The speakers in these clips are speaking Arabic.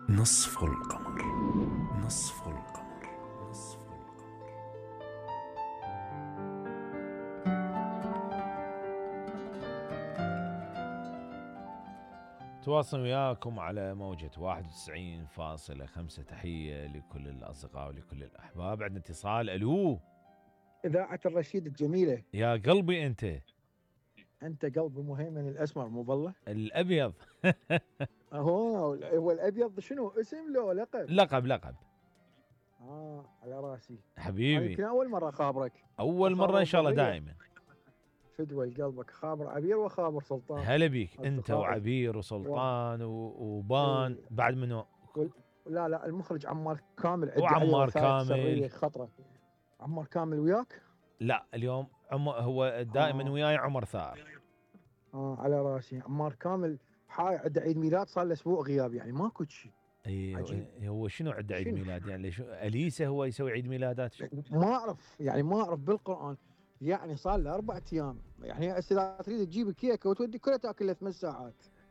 نصف القمر. نصف القمر. نصف القمر. تواصل وياكم على موجة 91.5. تحية لكل الأصدقاء ولكل الأحباب. عندنا اتصال. ألو. إذاعة الرشيد الجميلة. يا قلبي أنت قلبي مهيمن الأسمر مو بالله؟ الأبيض. هو الأبيض شنو اسم له لقب؟ لقب. على راسي حبيبي. يمكن أول مرة خابرك. أول مرة إن شاء الله دائما. فدوى قلبك. خابر عبير وخابر سلطان. هلا بيك أنت وعبير وسلطان وبان بعد منو؟ لا المخرج عمار كامل. وعمار كامل. خطرة. عمار كامل وياك؟ لا اليوم هو دائما وياي عمر ثار. على راسي. عمار كامل عنده عيد ميلاد صار له اسبوع غياب يعني ماكو شيء. هو شنو عنده عيد ميلاد يعني أليسا هو يسوي عيد ميلادات؟ ما اعرف بالقرآن يعني صار له 4 ايام يعني اذا تريد تجيب كيكه وتودي كلها تاكل له 8 ساعات.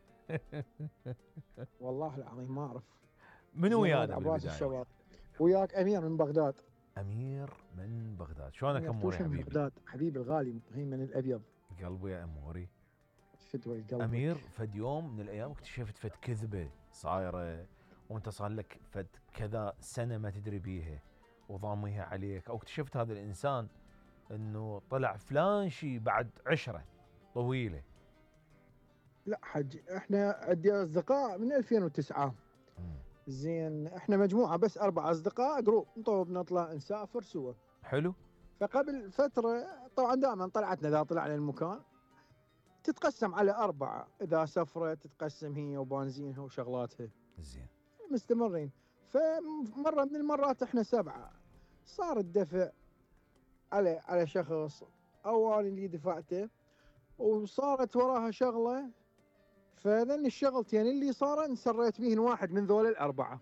والله العظيم ما اعرف. من ويانا عباس الشباب وياك امير من بغداد. امير من بغداد. شلونك اموري حبيبي؟ من بغداد حبيبي الغالي من الابيض. قلبي يا اموري. فدوى قلبك. امير فد يوم من الايام اكتشفت فد كذبه صايره وانت صار لك فد كذا سنه ما تدري بيها وضاميها عليك، او اكتشفت هذا الانسان انه طلع فلان شي بعد عشرة طويله. لا حج احنا عندي اصدقاء من 2009. زين احنا مجموعه بس 4 اصدقاء جروب نطوب نطلع نسافر سوا. حلو. فقبل فتره طبعا دائما طلعتنا اذا طلعنا المكان تتقسم على 4، اذا سفره تتقسم هي وبنزينها وشغلاتها. زين. مستمرين. فمره من المرات احنا 7 صار الدفع على شخص اول اللي دفعته وصارت وراها شغله، فذن الشغلتين اللي صار انسريت بيهن واحد من ذول ال4.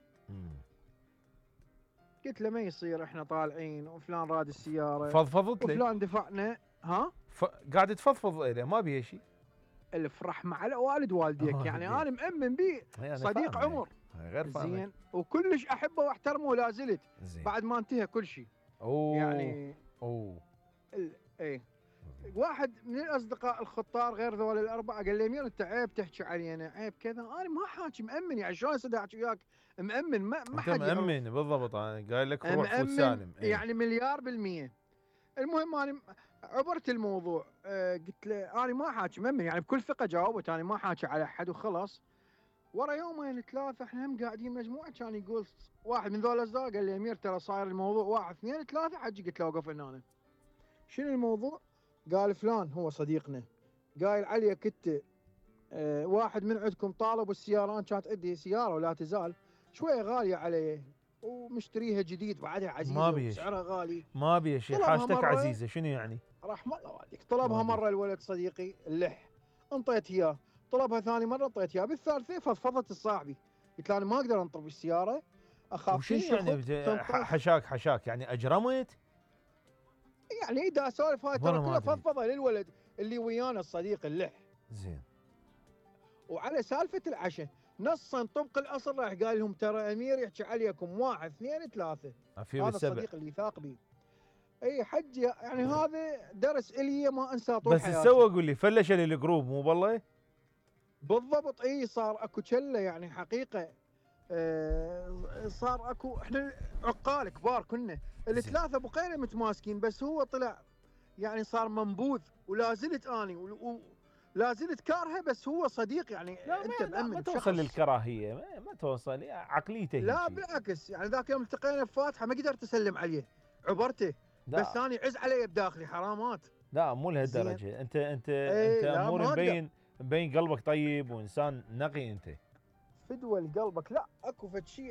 قلت له ما يصير احنا طالعين وفلان راد السياره فضفضت لي وفلان دفعنا. قاعد تفضفض له ما بيه شيء. الفرح مع والد والديك يعني انا مأمن بيه صديق عمر غير فاهم. زين وكلش احبه واحترمه ولا زلت بعد ما انتهى كل شيء. يعني ايه واحد من الاصدقاء الخطار غير ذول ال4 قال لي امير انت عيب تحكي علينا عيب كذا. انا ما حاكي مأمن يعني شلون اصير احكي وياك مأمن ما حد مأمن بالضبط. انا قايل لك روح فوت سالم يعني مليار بالمية. المهم انا عبرت الموضوع. قلت له انا ما حاكي مأمن يعني بكل ثقه جاوبت انا ما حاكي على احد وخلص. ورا يومين 3 احنا هم قاعدين مجموعه كان يقول واحد من ذول الاصدقاء قال لي امير ترى صاير الموضوع 1 2 3 حجي. قلت له وقف هنا شنو الموضوع؟ قال فلان هو صديقنا قايل عليك انت واحد من عندكم طالب السيارات كانت عندي سياره ولا تزال شويه غاليه عليه ومشتريها جديد بعدها عزيزه وسعرها غالي ما بيه شيء حاجتك عزيزه. شنو يعني؟ رحمه الله والديك. طلبها مره الولد صديقي اللح انطيت اياه، طلبها ثاني مره انطيت اياه، بالثالثه فضفضت لصاحبي قلت له انا ما اقدر انطر بالسياره اخاف. وشو يعني حشاك يعني اجرمت يعني اذا سالف هاي ترى كلها فضفضه للولد اللي ويانا الصديق اللح. زين. وعلى سالفه العشاء نصا طبق الاصل راح قال لهم ترى امير يحكي عليكم 1 2 3. هذا الصديق اللي ثاق بي. اي حج يعني هذا درس الي ما انساه طول حياتي. بس سوى قول لي فلش لي الجروب مو بالله بالضبط. اي صار اكو شله يعني حقيقه. صار اكو احنا عقال كبار كنا ال3 بقينا متماسكين بس هو طلع يعني صار منبوذ ولا زلت اني ولا زلت كارهه بس هو صديق يعني. لا انت مأمن ما توصل للكراهيه ما توصل عقليته. لا بالعكس يعني ذاك يوم التقينا بفاتحه ما قدرت اسلم عليه عبرته بس ثاني عز علي بداخلي حرامات. لا مو لهالدرجه. انت امور مبين قلبك طيب وانسان نقي انت. فدوى قلبك. لا اكو فد شيء